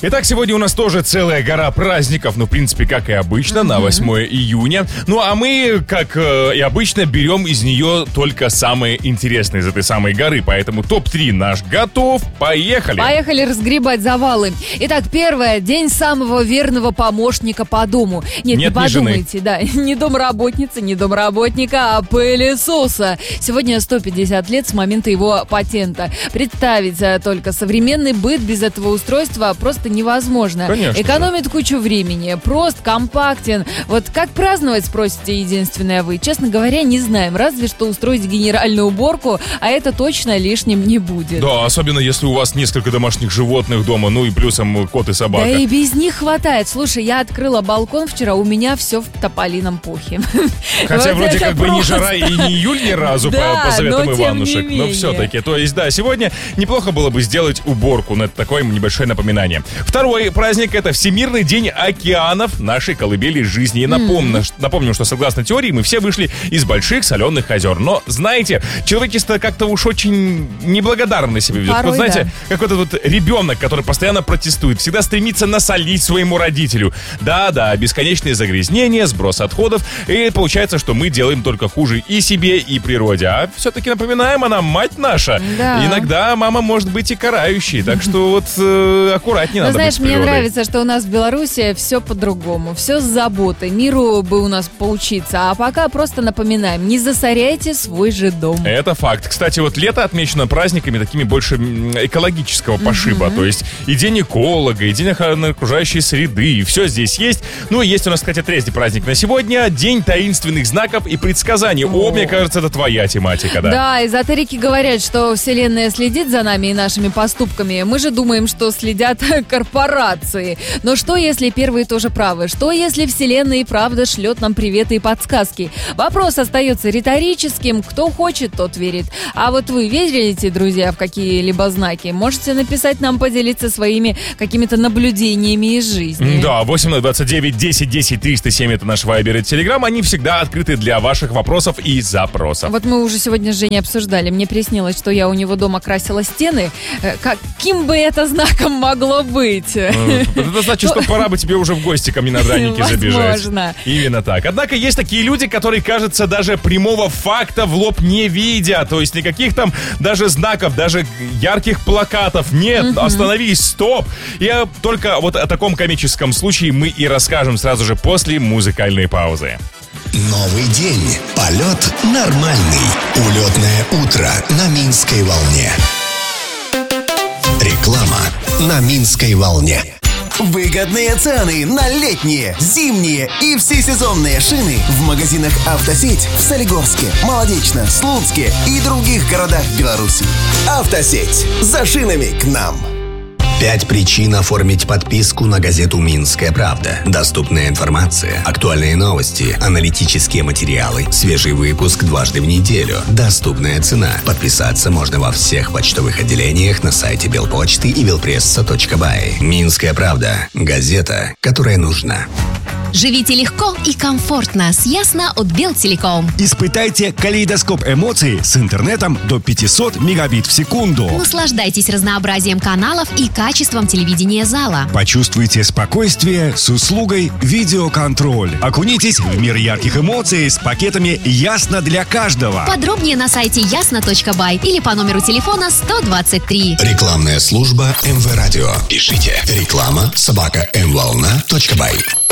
Итак, сегодня у нас тоже целая гора праздников, в принципе, как и обычно, на 8 июня. Ну, а мы, как и обычно, берем из нее только самые интересные из этой самой горы. Поэтому топ-3 наш готов. Поехали! Поехали разгребать завалы. Итак, первое. День самого верного помощника по дому. Нет, не подумайте, да. Не домработницы, не домработника, а пылесоса. Сегодня 150 лет с момента его патента. Представить только современный быт без этого устройства просто невозможно. Конечно. Экономит кучу времени, прост, компактен. Вот как праздновать, спросите единственное вы? Честно говоря, не знаем. Разве что устроить генеральную уборку, а это точно лишним не будет. Да, особенно если у вас несколько домашних животных дома, ну и плюсом кот и собака. Да и без них хватает. Слушай, я открыла балкон вчера, у меня все в тополином пухе. Хотя Вот вроде это как бы не просто. жара и не июль ни разу, Да, по заветам но тем Иванушек. не Но менее. все-таки, то есть, да, сегодня неплохо было бы сделать уборку. На такое небольшое напоминание. Второй праздник — это Всемирный день океанов, нашей колыбели жизни. И напомню, что согласно теории мы все вышли из больших соленых озер. Но, знаете, человечество как-то уж очень неблагодарно себя ведет. Порой, Вот знаете, да. как вот этот вот ребенок, который постоянно протестует, всегда стремится насолить своему родителю. Да, бесконечные загрязнения, сброс отходов. И получается, что мы делаем только хуже и себе, и природе. А все-таки напоминаем, она мать наша. Да. Иногда мама может быть и карающей. Так что вот аккуратнее Но надо знаешь, быть с мне природой. нравится, что у нас в Беларуси все по-другому, все с заботой. Миру бы у нас поучиться. А пока просто напоминаем, не засоряйте свой же дом. Это факт. Кстати, вот лето отмечено праздниками такими больше экологического пошиба. То есть и день эколога, и день охраны окружающей среды, и все здесь есть. Ну и есть у нас, кстати, третий праздник на сегодня. День таинственных знаков и предсказаний. О, мне кажется, это твоя тематика, да? Да, эзотерики говорят, что Вселенная следит за нами и нашими поступками. Мы же думаем, что следят корпорации. Но что, если первые тоже правы? Что, если Вселенная и правда шлет нам приветы и подсказки? Вопрос остается риторическим. Кто хочет, тот верит. А вот вы верите, друзья, в какие-либо знаки? Можете написать нам, поделиться своими какими-то наблюдениями из жизни. Да, 8029 10 10 307 это наш Вайбер и Телеграм. Они всегда открыты для ваших вопросов и запросов. Вот мы уже сегодня с Женей обсуждали. Мне приснилось, что я у него дома красила стены. Каким бы это знаком могло быть? Это значит, что пора бы тебе уже в гости ко мне на драники забежать. Возможно. Именно так. Однако есть такие люди, которые, кажется, даже прямого факта в лоб не видят. То есть никаких там даже знаков, даже ярких плакатов. Нет, остановись, стоп. И только вот о таком комическом случае мы и расскажем сразу же после музыкальной паузы. Новый день. Полет нормальный. Улетное утро на Минской волне. Реклама на Минской волне. Выгодные цены на летние, зимние и всесезонные шины в магазинах «Автосеть» в Солигорске, Молодечно, Слуцке и других городах Беларуси. «Автосеть». За шинами к нам. 5 причин оформить подписку на газету «Минская правда». Доступная информация, актуальные новости, аналитические материалы, свежий выпуск дважды в неделю, доступная цена. Подписаться можно во всех почтовых отделениях на сайте Белпочты и belpressa.by. «Минская правда» – газета, которая нужна. Живите легко и комфортно с Ясно от Белтелеком. Испытайте калейдоскоп эмоций с интернетом до 500 мегабит в секунду. Наслаждайтесь разнообразием каналов и качеством телевидения зала. Почувствуйте спокойствие с услугой видеоконтроль. Окунитесь в мир ярких эмоций с пакетами «Ясно для каждого». Подробнее на сайте ясно.бай или по номеру телефона 123. Рекламная служба МВ Радио. Пишите реклама @mvolna.by.